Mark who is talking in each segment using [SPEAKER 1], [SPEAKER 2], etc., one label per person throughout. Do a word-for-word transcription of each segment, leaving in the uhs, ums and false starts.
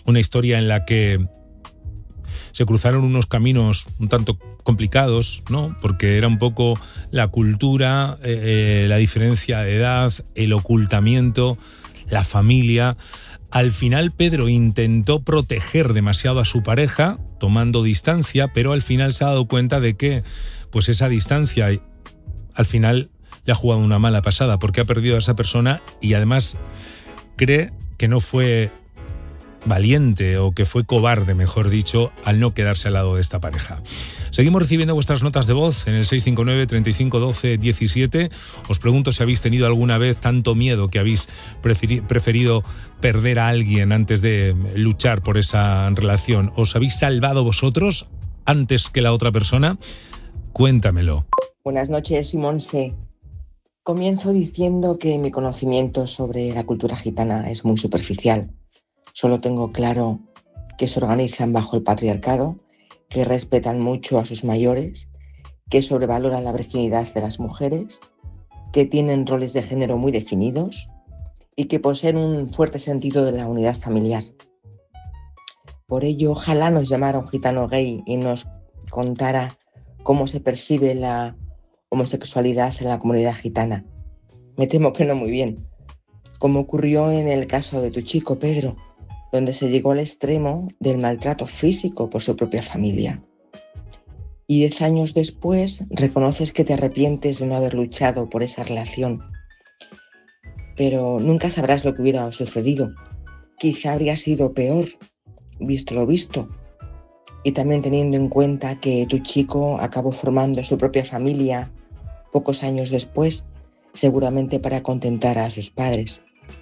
[SPEAKER 1] una historia en la que se cruzaron unos caminos un tanto complicados, ¿no? Porque era un poco la cultura, eh, la diferencia de edad, el ocultamiento, la familia. Al final Pedro intentó proteger demasiado a su pareja, tomando distancia, pero al final se ha dado cuenta de que pues esa distancia al final le ha jugado una mala pasada, porque ha perdido a esa persona y además cree que no fue valiente o que fue cobarde, mejor dicho, al no quedarse al lado de esta pareja. Seguimos recibiendo vuestras notas de voz en el seis cinco nueve, treinta y cinco, doce, diecisiete. Os pregunto si habéis tenido alguna vez tanto miedo que habéis preferi- preferido perder a alguien antes de luchar por esa relación. ¿Os habéis salvado vosotros antes que la otra persona? Cuéntamelo.
[SPEAKER 2] Buenas noches, Simonse. Comienzo diciendo que mi conocimiento sobre la cultura gitana es muy superficial. Solo tengo claro que se organizan bajo el patriarcado, que respetan mucho a sus mayores, que sobrevaloran la virginidad de las mujeres, que tienen roles de género muy definidos y que poseen un fuerte sentido de la unidad familiar. Por ello, ojalá nos llamara un gitano gay y nos contara cómo se percibe la homosexualidad en la comunidad gitana. Me temo que no muy bien, como ocurrió en el caso de tu chico Pedro, donde se llegó al extremo del maltrato físico por su propia familia. Y diez años después reconoces que te arrepientes de no haber luchado por esa relación. Pero nunca sabrás lo que hubiera sucedido. Quizá habría sido peor, visto lo visto. Y también teniendo en cuenta que tu chico acabó formando su propia familia pocos años después, seguramente para contentar a sus padres.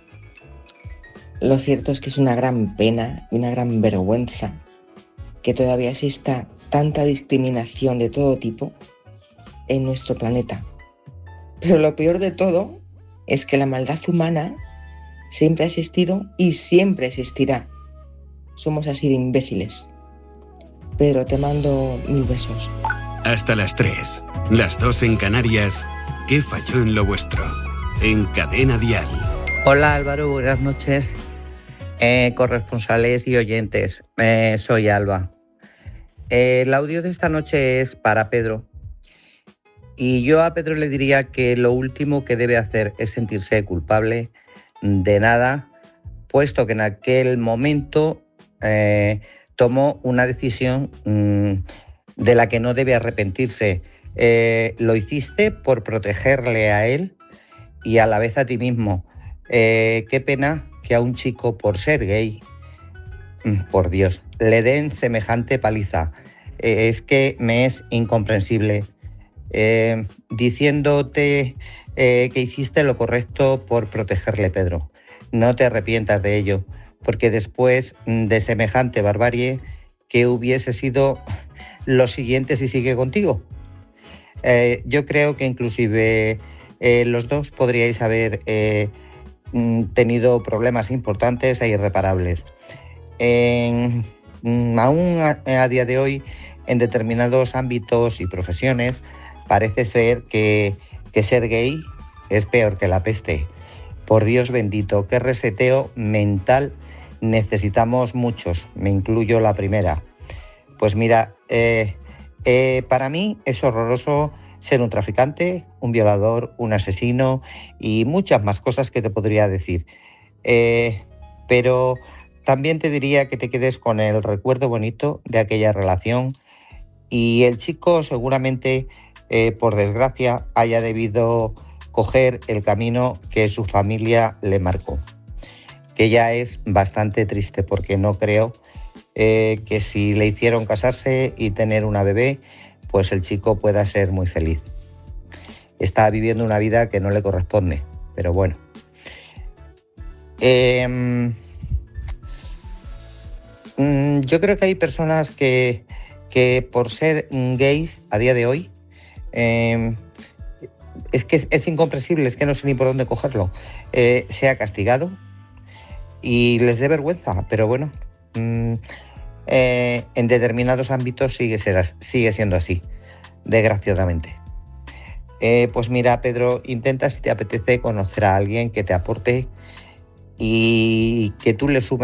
[SPEAKER 2] Lo cierto es que es una gran pena y una gran vergüenza que todavía exista tanta discriminación de todo tipo en nuestro planeta. Pero lo peor de todo es que la maldad humana siempre ha existido y siempre existirá. Somos así de imbéciles. Pedro, te mando mil besos.
[SPEAKER 3] Hasta las tres, las dos en Canarias. ¿Qué falló en lo vuestro? En Cadena Dial.
[SPEAKER 4] Hola Álvaro, buenas noches. Eh, corresponsales y oyentes, eh, soy Alba. Eh, el audio de esta noche es para Pedro. Y yo a Pedro le diría que lo último que debe hacer es sentirse culpable de nada, puesto que en aquel momento eh, tomó una decisión mmm, de la que no debe arrepentirse. Eh, lo hiciste por protegerle a él y a la vez a ti mismo. Eh, qué pena que a un chico, por ser gay, por Dios, le den semejante paliza. Eh, es que me es incomprensible. Eh, diciéndote eh, que hiciste lo correcto por protegerle, Pedro. No te arrepientas de ello, porque después de semejante barbarie, ¿qué hubiese sido lo siguiente si sigue contigo? Eh, yo creo que inclusive eh, los dos podríais haber eh, tenido problemas importantes e irreparables. En, aún a, a día de hoy, en determinados ámbitos y profesiones, parece ser que, que ser gay es peor que la peste. Por Dios bendito, qué reseteo mental necesitamos muchos, me incluyo la primera. Pues mira, eh, eh, para mí es horroroso ser un traficante, un violador, un asesino y muchas más cosas que te podría decir. Eh, pero también te diría que te quedes con el recuerdo bonito de aquella relación y el chico seguramente, eh, por desgracia, haya debido coger el camino que su familia le marcó, que ya es bastante triste porque no creo eh, que si le hicieron casarse y tener una bebé, pues el chico pueda ser muy feliz. Está viviendo una vida que no le corresponde, pero bueno. Eh, yo creo que hay personas que, que por ser gays a día de hoy, eh, es que es, es incomprensible, es que no sé ni por dónde cogerlo, eh, sea castigado y les dé vergüenza, pero bueno, mmm, eh, en determinados ámbitos sigue, ser, sigue siendo así, desgraciadamente. Eh, pues mira, Pedro, intenta si te apetece conocer a alguien que te aporte y que tú le sumes